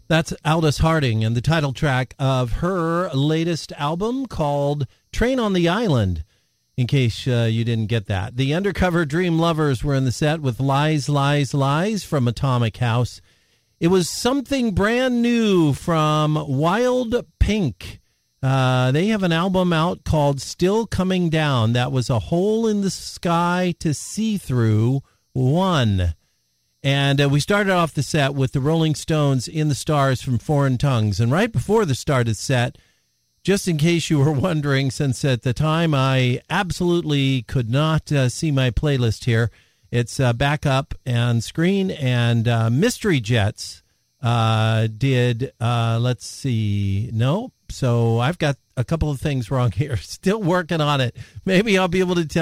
That's Aldous Harding and the title track of her latest album called Train on the Island, in case you didn't get that. The Undercover Dream Lovers were in the set with Lies, Lies, Lies from Atomic House. It was something brand new from Wild Pink. They have an album out called Still Coming Down. That was A Hole in the Sky to See Through 1. And we started off the set with the Rolling Stones, In the Stars from Foreign Tongues. And right before the start of the set, just in case you were wondering, since at the time I absolutely could not see my playlist here, it's back up on screen. And Mystery Jets did, let's see, no. So I've got a couple of things wrong here. Still working on it. Maybe I'll be able to tell